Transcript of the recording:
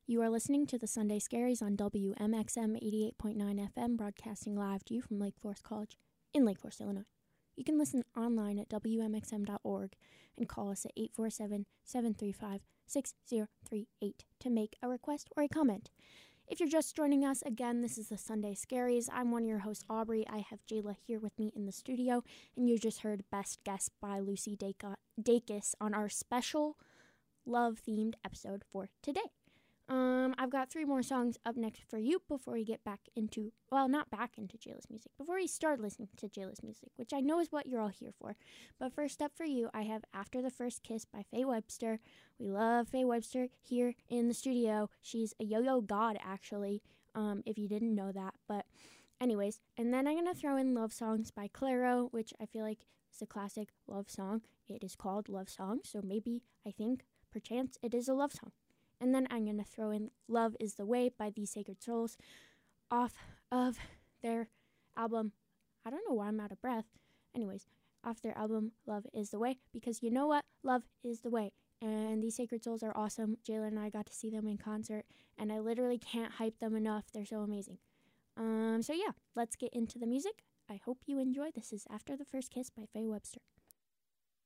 You are listening to the Sunday Scaries on WMXM 88.9 FM, broadcasting live to you from Lake Forest College in Lake Forest, Illinois. You can listen online at WMXM.org and call us at 847-735-6038 to make a request or a comment. If you're just joining us, again, this is the Sunday Scaries. I'm one of your hosts, Aubrey. I have Jayla here with me in the studio, and you just heard Best Guess by Lucy Dacus on our special love-themed episode for today. I've got 3 more songs up next for you before we get back into, well, not back into Jayla's music, before we start listening to Jayla's music, which I know is what you're all here for. But first up for you, I have After the First Kiss by Faye Webster. We love Faye Webster here in the studio. She's a yo-yo god, actually, if you didn't know that. But anyways, and then I'm going to throw in Love Songs by Clairo, which I feel like is a classic love song. It is called Love Song, so maybe, I think, perchance, it is a love song. And then I'm going to throw in Love is the Way by These Sacred Souls off of their album. I don't know why I'm out of breath. Anyways, off their album Love is the Way, because you know what? Love is the way. And These Sacred Souls are awesome. Jayla and I got to see them in concert, and I literally can't hype them enough. They're so amazing. So yeah, let's get into the music. I hope you enjoy. This is After the First Kiss by Faye Webster.